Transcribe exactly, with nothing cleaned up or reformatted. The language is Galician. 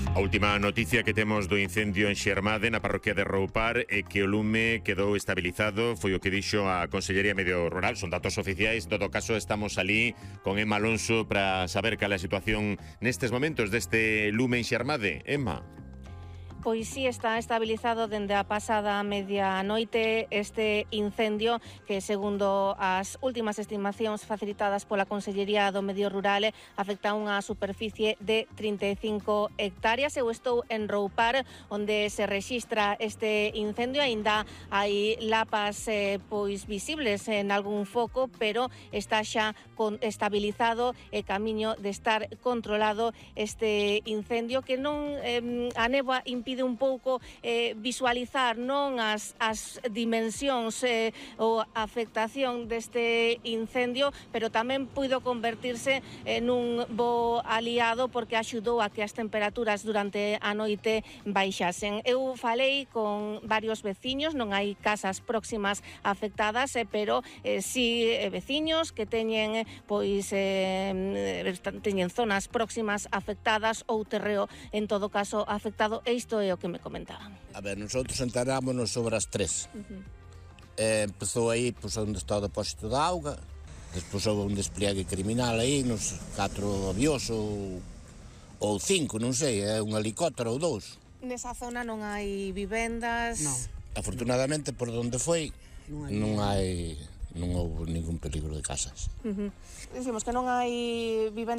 A última noticia que temos do incendio en Xermade, na parroquia de Roupar, é que o lume quedou estabilizado, foi o que dixo a Consellería Medio Rural. Son datos oficiais, en todo caso estamos ali con Emma Alonso para saber cal é a situación nestes momentos deste lume en Xermade. Emma. Pois sí, está estabilizado dende a pasada medianoite este incendio que, segundo as últimas estimacións facilitadas pola Consellería do Medio Rural, afecta unha superficie de trinta e cinco hectáreas. Eu estou en Roupar, onde se rexistra este incendio. Aínda hai lapas eh, pois visibles en algún foco, pero está xa con, estabilizado e camiño de estar controlado este incendio, que non eh, a néboa impide pide un pouco eh, visualizar non as, as dimensións eh, ou a afectación deste incendio, pero tamén puido convertirse en un bo aliado porque axudou a que as temperaturas durante a noite baixasen. Eu falei con varios veciños, non hai casas próximas afectadas, eh, pero eh, si eh, veciños que teñen pois eh, teñen zonas próximas afectadas ou terreo en todo caso afectado. E isto é o que me comentaban. A ver, nosotros enterámonos sobre as tres. Uh-huh. eh, empezou aí, pois, onde está o depósito de auga, despois houve un despliegue criminal aí, nos catro avións ou, ou cinco, non sei, é un helicóptero ou dous. Nesa zona non hai vivendas? Non. Afortunadamente, por onde foi, non hai, non hai non houve ningún peligro de casas. Uh-huh. Dicimos que non hai vivendas